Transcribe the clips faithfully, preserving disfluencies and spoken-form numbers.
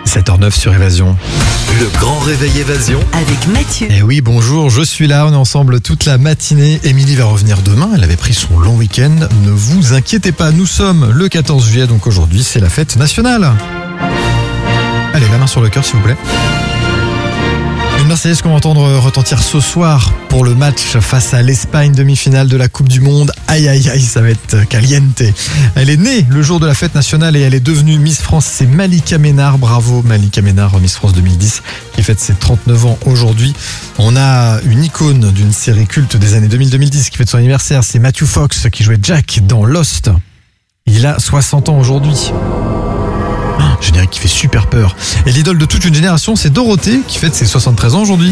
sept heures neuf sur Évasion. Le grand réveil Évasion. Avec Mathieu. Eh oui, bonjour, je suis là, on est ensemble toute la matinée. Émilie va revenir demain, elle avait pris son long week-end. Ne vous inquiétez pas, nous sommes le quatorze juillet, donc aujourd'hui c'est la fête nationale. Allez, la main sur le cœur s'il vous plaît. Une Marseillaise qu'on va entendre retentir ce soir pour le match face à l'Espagne, demi-finale de la Coupe du Monde. Aïe aïe aïe, ça va être caliente. Elle est née le jour de la fête nationale et elle est devenue Miss France. C'est Malika Ménard, bravo Malika Ménard, Miss France deux mille dix, qui fête ses trente-neuf ans aujourd'hui. On a une icône d'une série culte des années deux mille à deux mille dix qui fête son anniversaire, c'est Matthew Fox qui jouait Jack dans Lost. Il a soixante ans aujourd'hui. Générique qui fait super peur. Et l'idole de toute une génération, c'est Dorothée qui fête ses soixante-treize ans aujourd'hui.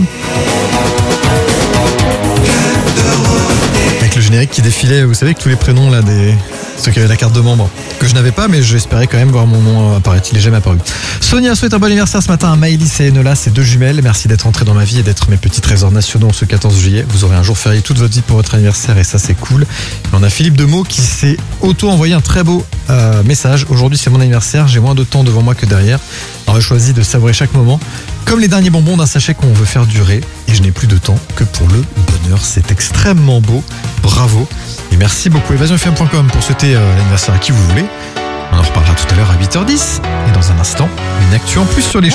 Avec le générique qui défilait, vous savez, avec tous les prénoms là des ceux qui avaient la carte de membre, que je n'avais pas, mais j'espérais quand même voir mon nom apparaître. Il n'est jamais apparu. Sonia souhaite un bon anniversaire ce matin à Maëlys et Enola, ces deux jumelles. Merci d'être entrées dans ma vie et d'être mes petits trésors nationaux ce quatorze juillet. Vous aurez un jour férié toute votre vie pour votre anniversaire et ça c'est cool. Et on a Philippe Demeaux qui s'est auto-envoyé un très beau euh, message. Aujourd'hui c'est mon anniversaire, j'ai moins de temps devant moi que derrière. Alors j'ai choisi de savourer chaque moment, comme les derniers bonbons d'un sachet qu'on veut faire durer. Et je n'ai plus de temps que pour le bonheur. C'est extrêmement beau. Bravo. Et merci beaucoup. évasion f m point com pour souhaiter euh, l'anniversaire à qui vous voulez. On en reparlera tout à l'heure à huit heures dix. Et dans un instant, une actu en plus sur les